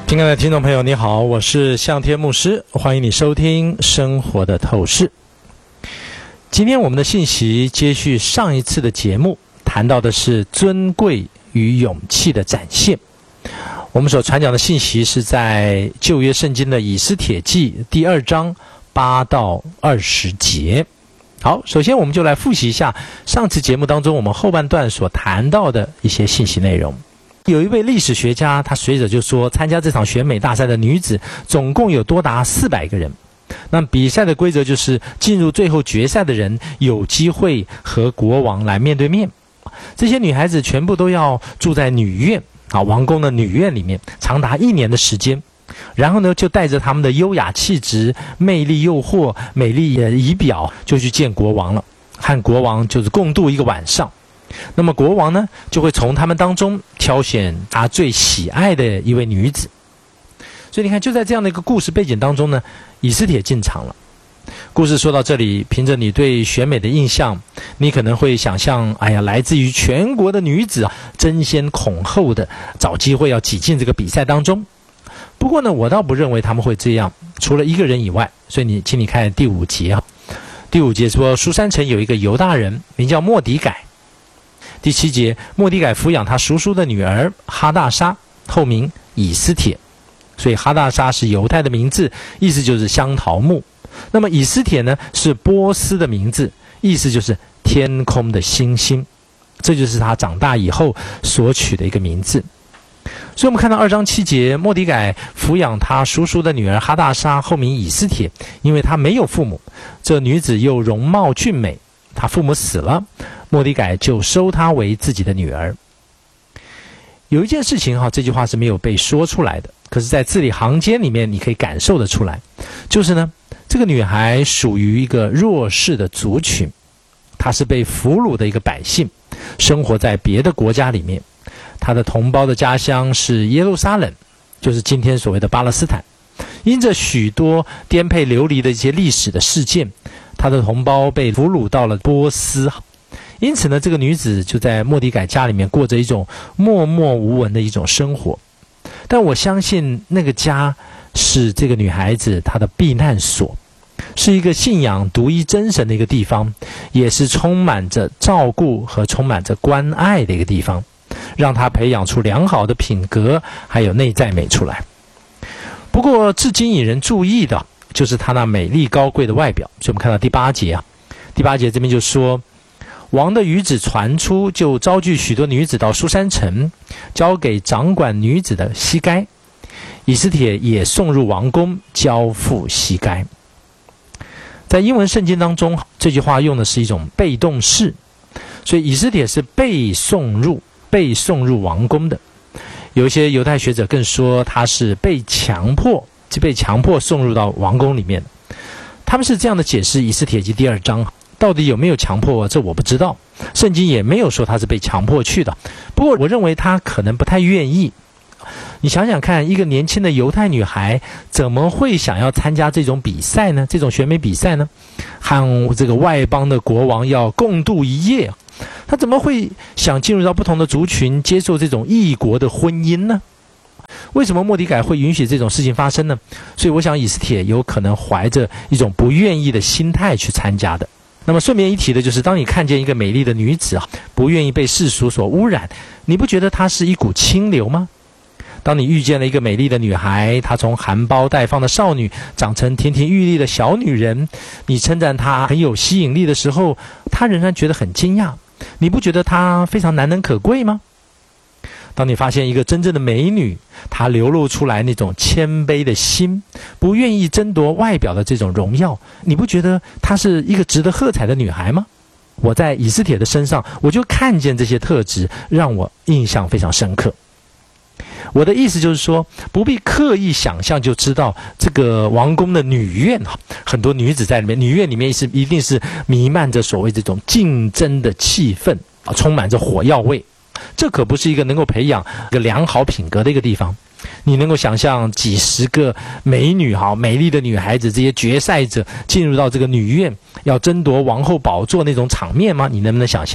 亲爱的听众朋友你好，我是向天牧师，欢迎你收听生活的透视。今天我们的信息接续上一次的节目，谈到的是尊贵与勇气的展现。我们所传讲的信息是在旧约圣经的以斯帖记第2章8到20节。好，首先我们就来复习一下上次节目当中我们后半段所谈到的一些信息内容。有一位历史学家，他随着就说，参加这场选美大赛的女子总共有多达400个人。那比赛的规则就是进入最后决赛的人有机会和国王来面对面。这些女孩子全部都要住在女院王宫的女院里面，长达1年的时间。然后呢，就带着他们的优雅气质、魅力诱惑、美丽仪表，就去见国王了，和国王就是共度一个晚上。那么国王呢，就会从他们当中挑选他最喜爱的一位女子。所以你看，就在这样的一个故事背景当中呢，以斯帖进场了。故事说到这里，凭着你对选美的印象，你可能会想象，来自于全国的女子争先恐后的找机会要挤进这个比赛当中。不过呢，我倒不认为他们会这样，除了一个人以外。所以请你看第5节第5节说，书珊城有一个犹大人名叫末底改。第7节，末底改抚养他叔叔的女儿哈大沙，后名以斯帖。所以哈大沙是犹太的名字，意思就是香桃木。那么以斯帖呢，是波斯的名字，意思就是天空的星星。这就是他长大以后所取的一个名字。所以我们看到2章7节，末底改抚养他叔叔的女儿哈大沙，后名以斯帖，因为他没有父母，这女子又容貌俊美，他父母死了，末底改就收她为自己的女儿。有一件事情这句话是没有被说出来的，可是在字里行间里面你可以感受得出来，就是呢，这个女孩属于一个弱势的族群，她是被俘虏的一个百姓，生活在别的国家里面。她的同胞的家乡是耶路撒冷，就是今天所谓的巴勒斯坦。因着许多颠沛流离的一些历史的事件，她的同胞被俘虏到了波斯。因此呢，这个女子就在末底改家里面过着一种默默无闻的一种生活。但我相信那个家是这个女孩子她的避难所，是一个信仰独一真神的一个地方，也是充满着照顾和充满着关爱的一个地方，让她培养出良好的品格还有内在美出来。不过至今引人注意的就是她那美丽高贵的外表。所以我们看到第8节第8节这边就说，王的谕旨传出，就招聚许多女子到书珊城，交给掌管女子的西该。以斯帖也送入王宫，交付西该。在英文圣经当中，这句话用的是一种被动式，所以以斯帖是被送入王宫的。有一些犹太学者更说他是被强迫送入到王宫里面。他们是这样的解释以斯帖记第2章，到底有没有强迫这我不知道，圣经也没有说他是被强迫去的。不过我认为他可能不太愿意。你想想看，一个年轻的犹太女孩怎么会想要参加这种比赛呢？这种选美比赛呢？和这个外邦的国王要共度一夜，她怎么会想进入到不同的族群，接受这种异国的婚姻呢？为什么末底改会允许这种事情发生呢？所以我想以斯帖有可能怀着一种不愿意的心态去参加的。那么顺便一提的就是，当你看见一个美丽的女子不愿意被世俗所污染，你不觉得她是一股清流吗？当你遇见了一个美丽的女孩，她从含苞待放的少女长成亭亭玉立的小女人，你称赞她很有吸引力的时候，她仍然觉得很惊讶，你不觉得她非常难能可贵吗？当你发现一个真正的美女，她流露出来那种谦卑的心，不愿意争夺外表的这种荣耀，你不觉得她是一个值得喝彩的女孩吗？我在以斯帖的身上，我就看见这些特质，让我印象非常深刻。我的意思就是说，不必刻意想象就知道这个王宫的女院很多女子在里面，女院里面一定是弥漫着所谓这种竞争的气氛充满着火药味。这可不是一个能够培养一个良好品格的一个地方。你能够想象几十个美女美丽的女孩子，这些决赛者进入到这个女院要争夺王后宝座那种场面吗？你能不能想象？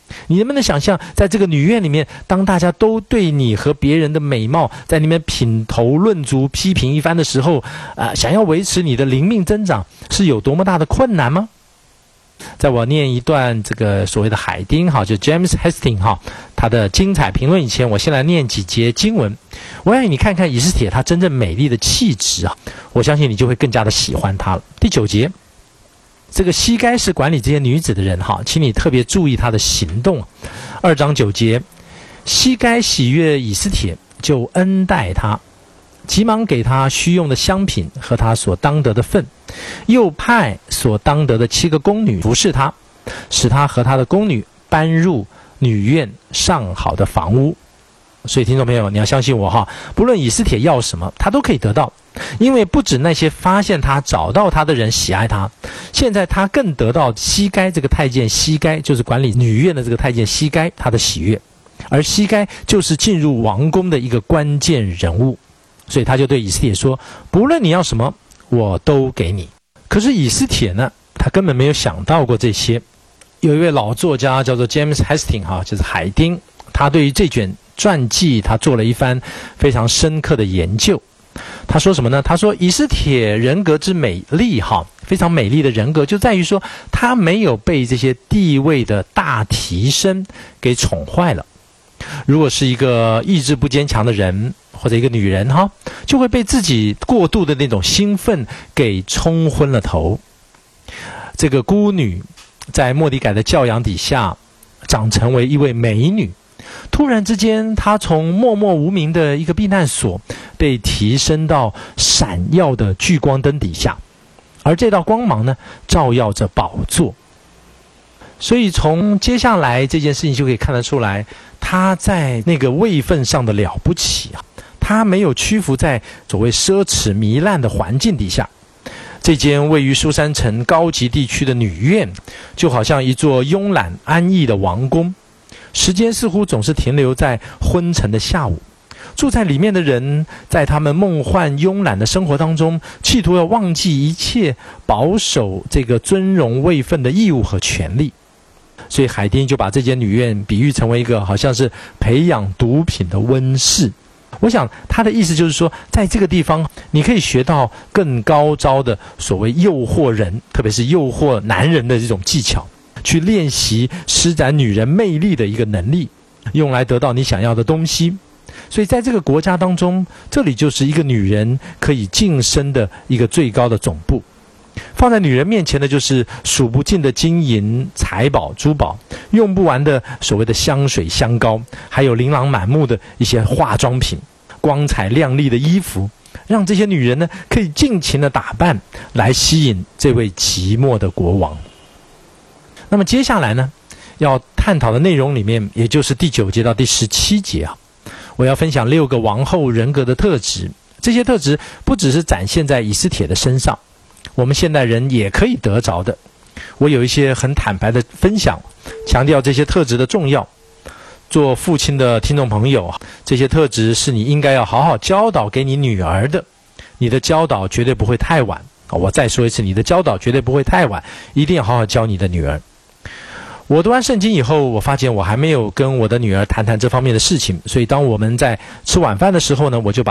你能不能想象，在这个女院里面，当大家都对你和别人的美貌在那边品头论足、批评一番的时候，想要维持你的灵命增长，是有多么大的困难吗？在我念一段这个所谓的海丁就 James Hastings 他的精彩评论以前，我先来念几节经文。我让你看看以斯帖她真正美丽的气质我相信你就会更加的喜欢她了。第9节，这个西该是管理这些女子的人请你特别注意她的行动。2章9节，西该喜悦以斯帖，就恩待她，急忙给她需用的香品和她所当得的份，又派所当得的7个宫女服侍她，使她和她的宫女搬入女院上好的房屋。所以听众朋友，你要相信我不论以斯帖要什么，他都可以得到，因为不止那些发现他找到他的人喜爱他，现在他更得到西该这个太监，西该就是管理女院的这个太监西该他的喜悦，而西该就是进入王宫的一个关键人物，所以他就对以斯帖说，不论你要什么我都给你。可是以斯帖呢，他根本没有想到过这些。有一位老作家叫做 James Hastings 就是海丁，他对于这卷传记他做了一番非常深刻的研究。他说什么呢？他说以斯帖人格之美丽非常美丽的人格就在于说，他没有被这些地位的大提升给宠坏了。如果是一个意志不坚强的人，或者一个女人就会被自己过度的那种兴奋给冲昏了头。这个孤女在末底改的教养底下长成为一位美女，突然之间她从默默无名的一个避难所被提升到闪耀的聚光灯底下，而这道光芒呢，照耀着宝座。所以从接下来这件事情就可以看得出来，她在那个位分上的了不起她没有屈服在所谓奢侈糜烂的环境底下。这间位于苏珊城高级地区的女院，就好像一座慵懒安逸的王宫，时间似乎总是停留在昏沉的下午。住在里面的人，在他们梦幻慵懒的生活当中，企图要忘记一切，保守这个尊荣位分的义务和权利。所以海丁就把这间女院比喻成为一个好像是培养毒品的温室。我想他的意思就是说，在这个地方你可以学到更高招的所谓诱惑人，特别是诱惑男人的这种技巧，去练习施展女人魅力的一个能力，用来得到你想要的东西。所以在这个国家当中，这里就是一个女人可以晋升的一个最高的总部。放在女人面前的就是数不尽的金银财宝珠宝，用不完的所谓的香水香膏，还有琳琅满目的一些化妆品，光彩亮丽的衣服，让这些女人呢可以尽情的打扮，来吸引这位寂寞的国王。那么接下来呢，要探讨的内容里面，也就是第9节到第17节我要分享6个王后人格的特质。这些特质不只是展现在以斯帖的身上，我们现代人也可以得着的。我有一些很坦白的分享，强调这些特质的重要。做父亲的听众朋友，这些特质是你应该要好好教导给你女儿的。你的教导绝对不会太晚。我再说一次，你的教导绝对不会太晚，一定要好好教你的女儿。我读完圣经以后，我发现我还没有跟我的女儿谈谈这方面的事情，所以当我们在吃晚饭的时候呢，我就把